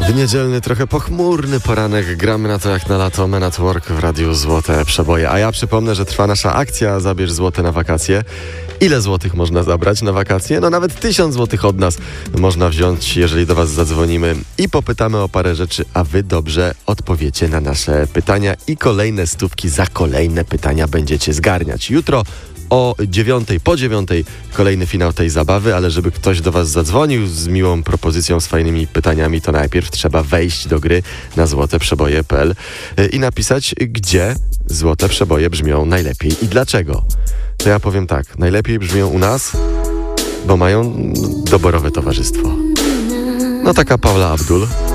W niedzielny, trochę pochmurny poranek gramy na to jak na lato. Men at Work w Radiu Złote Przeboje. A ja przypomnę, że trwa nasza akcja Zabierz złote na wakacje. Ile złotych można zabrać na wakacje? No nawet 1000 złotych od nas można wziąć, jeżeli do was zadzwonimy i popytamy o parę rzeczy, a wy dobrze odpowiecie na nasze pytania i kolejne stówki za kolejne pytania będziecie zgarniać. Jutro o 9, po 9 kolejny finał tej zabawy, ale żeby ktoś do was zadzwonił z miłą propozycją, z fajnymi pytaniami, to najpierw trzeba wejść do gry na złoteprzeboje.pl i napisać, gdzie złote przeboje brzmią najlepiej i dlaczego. To ja powiem tak, najlepiej brzmią u nas, bo mają doborowe towarzystwo. No taka Paula Abdul.